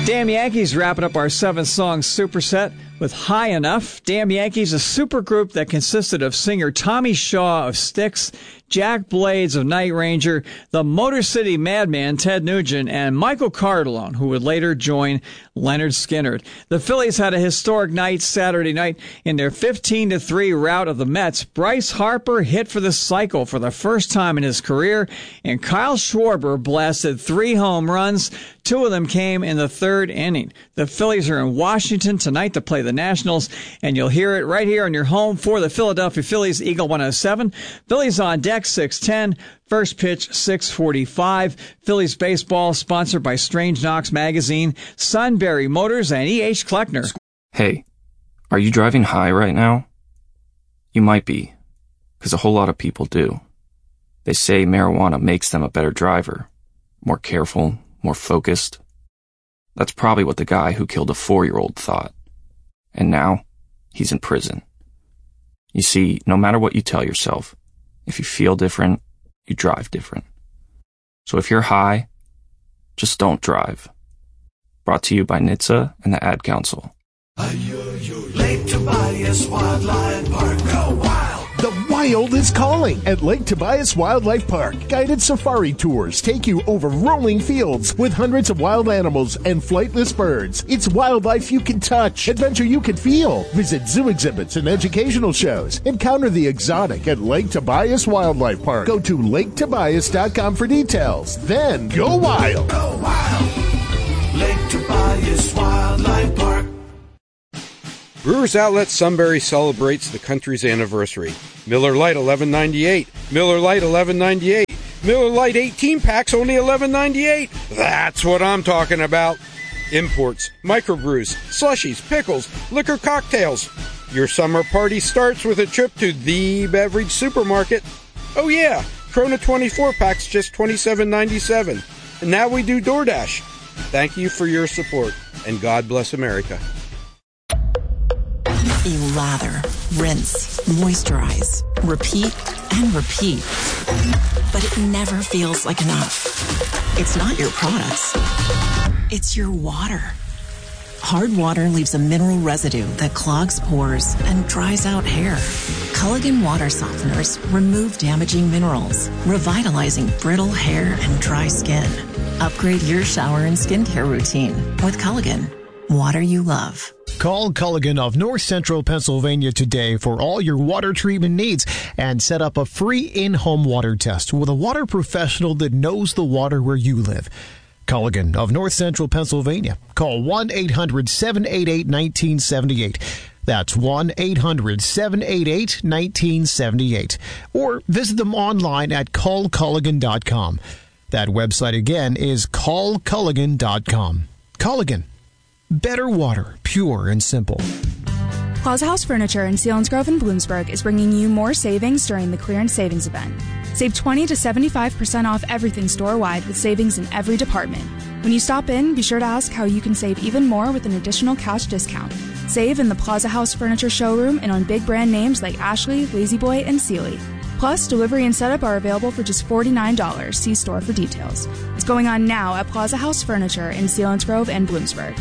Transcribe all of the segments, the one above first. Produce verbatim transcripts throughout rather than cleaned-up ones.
Damn Yankees wrapping up our seven-song superset with High Enough. Damn Yankees, a supergroup that consisted of singer Tommy Shaw of Styx, Jack Blades of Night Ranger, the Motor City Madman Ted Nugent, and Michael Cardellone, who would later join Leonard Skinner. The Phillies had a historic night Saturday night in their fifteen to three rout of the Mets. Bryce Harper hit for the cycle for the first time in his career, and Kyle Schwarber blasted three home runs. Two of them came in the third inning. The Phillies are in Washington tonight to play the Nationals, and you'll hear it right here on your home for the Philadelphia Phillies, Eagle one oh seven. Phillies on deck, six ten. First pitch, six forty-five. Phillies baseball sponsored by Strange Knox Magazine, Sunbury Motors, and E H. Kleckner. Hey, are you driving high right now? You might be, because a whole lot of people do. They say marijuana makes them a better driver, more careful, more focused. That's probably what the guy who killed a four-year-old thought. And now, he's in prison. You see, no matter what you tell yourself, if you feel different, you drive different. So if you're high, just don't drive. Brought to you by N H T S A and the Ad Council. Lake Tobias Wildlife Park, go wild! The wild is calling at Lake Tobias Wildlife Park. Guided safari tours take you over rolling fields with hundreds of wild animals and flightless birds. It's wildlife you can touch, adventure you can feel. Visit zoo exhibits and educational shows. Encounter the exotic at Lake Tobias Wildlife Park. Go to lake tobias dot com for details. Then go wild! Go wild! Lake Tobias Wildlife Park. Brewers Outlet Sunbury celebrates the country's anniversary. Miller Lite eleven ninety-eight, Miller Lite eleven ninety-eight, Miller Lite eighteen packs only eleven ninety-eight. That's what I'm talking about. Imports, microbrews, slushies, pickles, liquor cocktails. Your summer party starts with a trip to the beverage supermarket. Oh yeah, Corona twenty-four packs just twenty-seven ninety-seven. And now we do DoorDash. Thank you for your support, and God bless America. You lather, rinse, moisturize, repeat, and repeat. But it never feels like enough. It's not your products. It's your water. Hard water leaves a mineral residue that clogs pores and dries out hair. Culligan water softeners remove damaging minerals, revitalizing brittle hair and dry skin. Upgrade your shower and skincare routine with Culligan. Water you love. Call Culligan of North Central Pennsylvania today for all your water treatment needs and set up a free in-home water test with a water professional that knows the water where you live. Culligan of North Central Pennsylvania. Call one eight hundred seven eight eight one nine seven eight. That's one eight hundred seven eight eight one nine seven eight. Or visit them online at call culligan dot com. That website again is call culligan dot com. Culligan. Better water, pure and simple. Plaza House Furniture in Selinsgrove and Bloomsburg is bringing you more savings during the clearance savings event. Save twenty to seventy-five percent off everything store-wide with savings in every department. When you stop in, be sure to ask how you can save even more with an additional cash discount. Save in the Plaza House Furniture showroom and on big brand names like Ashley, La-Z-Boy, and Sealy. Plus, delivery and setup are available for just forty-nine dollars. See store for details. It's going on now at Plaza House Furniture in Selinsgrove and Bloomsburg.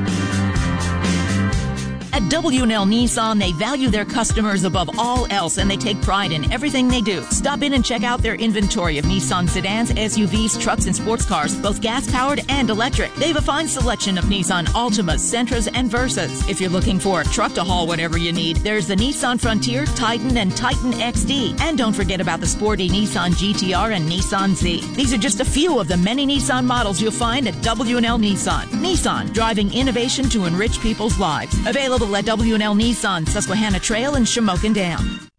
At W and L Nissan, they value their customers above all else, and they take pride in everything they do. Stop in and check out their inventory of Nissan sedans, S U Vs, trucks, and sports cars, both gas-powered and electric. They have a fine selection of Nissan Altimas, Sentras, and Versas. If you're looking for a truck to haul whatever you need, there's the Nissan Frontier, Titan, and Titan X D. And don't forget about the sporty Nissan G T R and Nissan Z. These are just a few of the many Nissan models you'll find at W and L Nissan. Nissan, driving innovation to enrich people's lives. Available at W and L Nissan, Susquehanna Trail, and Shamokin Dam.